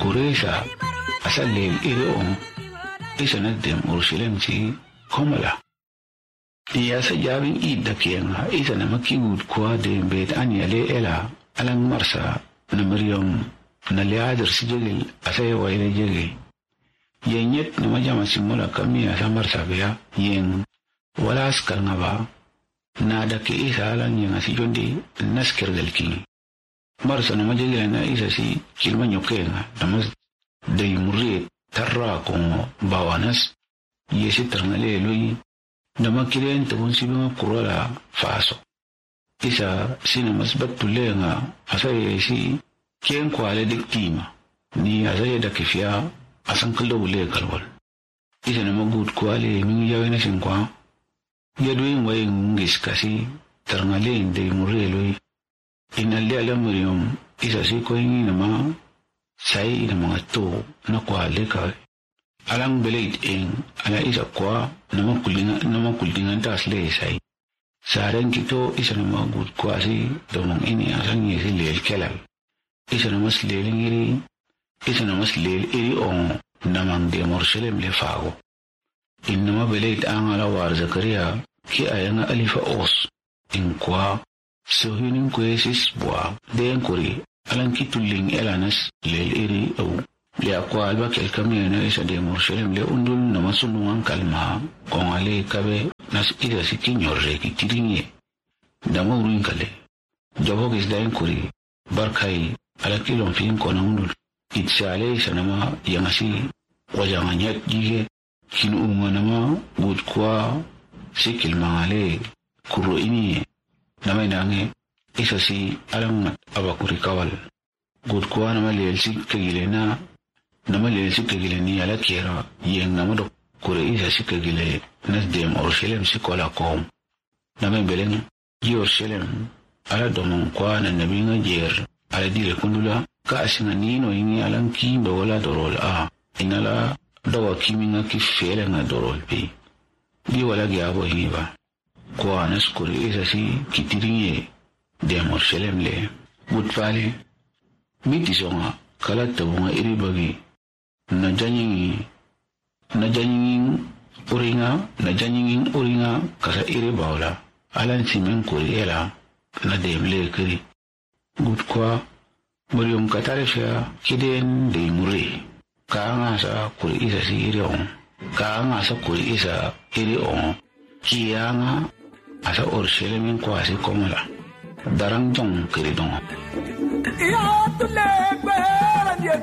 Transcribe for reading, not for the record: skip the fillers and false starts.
kuresa asalel iro isa na dem Jerusalem si komala iya sa jabin idda kiyenga isa na makiwud kwa de bet anyale ela alang marsa na Maryam na liadar si jegel asay wayne jegel yenyet na majama simula kami sa marsa biya yen wala askal nga ba na da ke isa alang yang si jondi naskir galki marsa na majegel na isa si kilman yokenga namas day murid tarra ko bawanas yesi ternale lui nama kiren tabun sibang kurala faso isa sina masbat tulenga asa yesi ken kwale diktima ni asa da kifia asan kallo le kalwal isa nama gud kwale min yawe na sinkwa yadwin way ngis kasi ternale day murid lui inalle alamurium isa si ko ngi nama sai ina mga to na kwa leka alang belait ing ala isa kwa nama kulingan tas le sai sareng kito isa nama gud kwa si domong ini asang yesi lel kelal isa nama sleling iri isa nama slel iri ong namang de Jerusalem le fago in nama belait ang ala war Zakaria ki ayanga alifa os in kwa so hinin kwesis bua den kuri alang kituling elanas lel iri au le akwa alba kel kamena isa de Jerusalem le undul na masunungan kalma kung ale kabe nas ida si kinyorre ki tirinye dama uruin kale jabo gis dain kuri barkai ala kilon fin kona undul itsale isa nama yang asi wajanganyat jige kinu nama bud kwa sikil mangale kuro ini nama inange isa si alang abakuri kawal gud kwa nama lelsi kagilena nama lelsi kagileni ala kera yeng nama dok kure isa si kagile nas dem Jerusalem si kola kom nama beleng Jerusalem ala domong kwa na nabi nga jer ala dire kundula ka asinga nino ingi alang kimba wala dorol inala dawa kimi nga kifele nga dorol pi di wala gyabo hingi ba kwa nas kure isa si kitirinye de Jerusalem le mutfali miti songa kala tabunga iri bagi na janyingin uringa kasa iri bawla alan simen kuri ela na demle kiri gut kwa Maryam katarifya kiden de muri ka sa kuri isa si iri on ka sa kuri isa iri on kiyanga asa Jerusalem kwa si komala darang jong kiri dong